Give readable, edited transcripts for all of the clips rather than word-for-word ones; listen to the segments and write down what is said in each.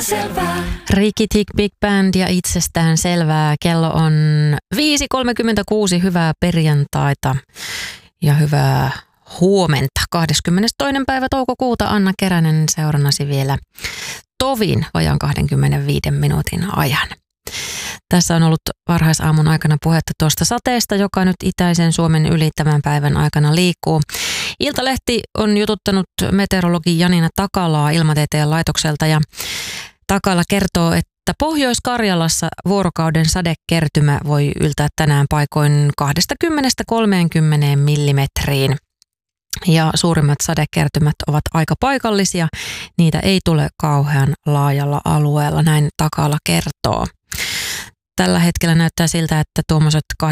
Rikitik Big Band ja itsestään selvää. Kello on 5.36. Hyvää perjantaita ja hyvää huomenta. 22. päivä toukokuuta Anna Keränen seurannasi vielä tovin vajaan 25 minuutin ajan. Tässä on ollut varhaisaamun aikana puhetta tuosta sateesta, joka nyt itäisen Suomen yli tämän päivän aikana liikkuu. Iltalehti on jututtanut meteorologi Janina Takalaa Ilmatieteen laitokselta ja Takala kertoo, että Pohjois-Karjalassa vuorokauden sadekertymä voi yltää tänään paikoin 20–30 millimetriin. Ja suurimmat sadekertymät ovat aika paikallisia, niitä ei tule kauhean laajalla alueella, näin Takala kertoo. Tällä hetkellä näyttää siltä, että tuommoiset 25–30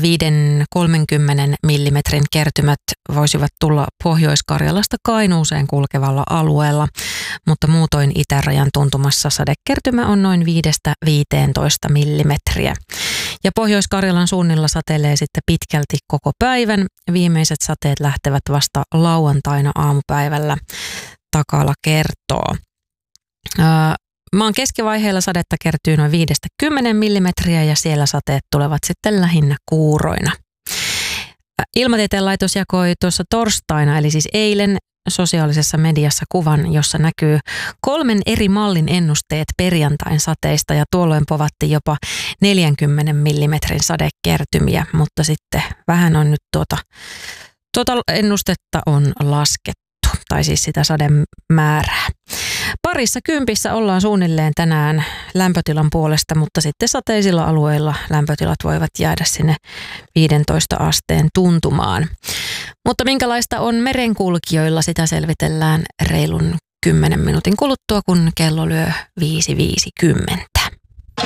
millimetrin kertymät voisivat tulla Pohjois-Karjalasta Kainuuseen kulkevalla alueella, mutta muutoin itärajan tuntumassa sadekertymä on noin 5–15 millimetriä. Ja Pohjois-Karjalan suunnilla satelee sitten pitkälti koko päivän. Viimeiset sateet lähtevät vasta lauantaina aamupäivällä, Takala kertoo. Maan keskivaiheella sadetta kertyy noin 5–10 millimetriä ja siellä sateet tulevat sitten lähinnä kuuroina. Ilmatieteen laitos jakoi tuossa torstaina, eli siis eilen, sosiaalisessa mediassa kuvan, jossa näkyy 3 eri mallin ennusteet perjantain sateista ja tuolloin povatti jopa 40 millimetrin sadekertymiä, mutta sitten vähän on nyt tuota ennustetta on laskettu, tai siis sitä sademäärää. Parissa kympissä ollaan suunnilleen tänään lämpötilan puolesta, mutta sitten sateisilla alueilla lämpötilat voivat jäädä sinne 15 asteen tuntumaan. Mutta minkälaista on merenkulkijoilla, sitä selvitellään reilun 10 minuutin kuluttua, kun kello lyö 5.50.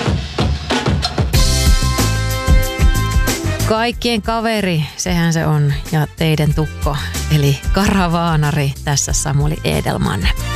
Kaikkien kaveri, sehän se on, ja teidän tukko, eli karavaanari, tässä Samuli Edelman.